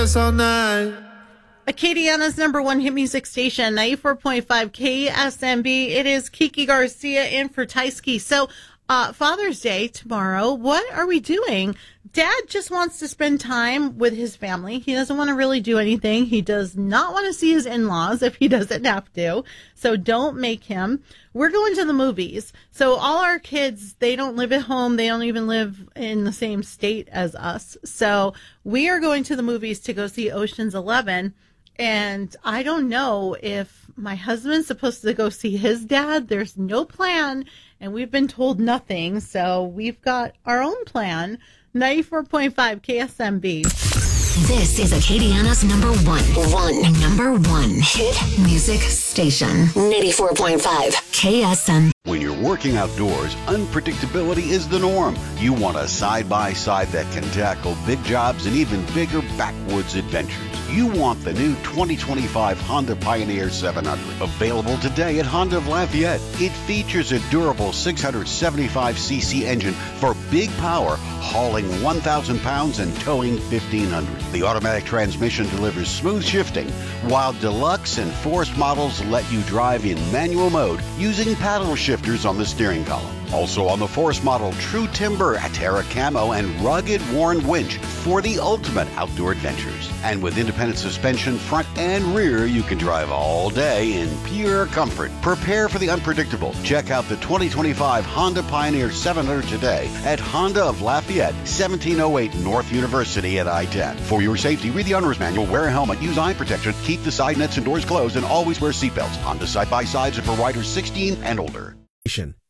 All night. Acadiana's number one hit music station, 94.5 KSMB. It is Kiki Garcia in for Tysky. So, Father's Day tomorrow. What are we doing? Dad just wants to spend time with his family. He doesn't want to really do anything. He does not want to see his in-laws if he doesn't have to. So don't make him. We're going to the movies. So all our kids, they don't live at home. They don't even live in the same state as us. So we are going to the movies to go see Ocean's 11. And I don't know if my husband's supposed to go see his dad. There's no plan, and we've been told nothing. So we've got our own plan. 94.5 KSMB. This is Acadiana's number one hit music station. 94.5 KSM. When you're working outdoors, unpredictability is the norm. You want a side-by-side that can tackle big jobs and even bigger backwoods adventures. You want the new 2025 Honda Pioneer 700. Available today at Honda of Lafayette. It features a durable 675cc engine for big power, hauling 1,000 pounds and towing 1,500. The automatic transmission delivers smooth shifting, while Deluxe and Forest models let you drive in manual mode using paddle shifters on the steering column. Also on the Forest model, true timber, Terra Camo, and rugged worn winch for the ultimate outdoor adventures. And with independent suspension, front and rear, you can drive all day in pure comfort. Prepare for the unpredictable. Check out the 2025 Honda Pioneer 700 today at Honda of Lafayette, 1708 North University at I-10. For your safety, read the owner's manual, wear a helmet, use eye protection, keep the side nets and doors closed, and always wear seatbelts. Honda side-by-sides are for riders 16 and older.